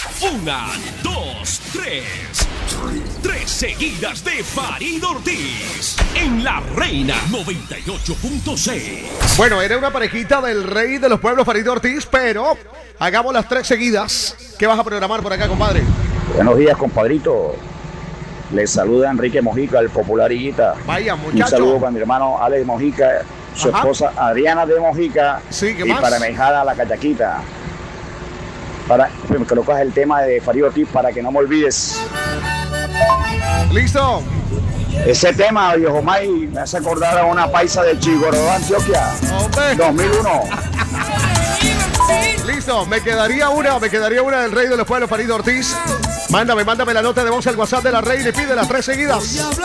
Una, dos, tres. Tres seguidas de Farid Ortiz en La Reina 98.6. Bueno, era una parejita del rey de los pueblos, Farid Ortiz, pero hagamos las tres seguidas. ¿Qué vas a programar por acá, compadre? Buenos días, compadrito. Les saluda Enrique Mojica, el popular Higuita. Vaya, Un muchacho. saludo para mi hermano Alex Mojica, su Ajá. esposa Adriana de Mojica. Sí, ¿qué y más? para mi hijada la Cachaquita. Para que me colocas el tema de Farid Ortiz para que no me olvides. ¿Listo? Ese tema, viejo May, me hace acordar a una paisa de Chigorodó, Antioquia. Hombre. 2001. Listo, me quedaría una del rey de los pueblos, Farid Ortiz. Mándame la nota de voz al WhatsApp de La Reina y pide las tres seguidas.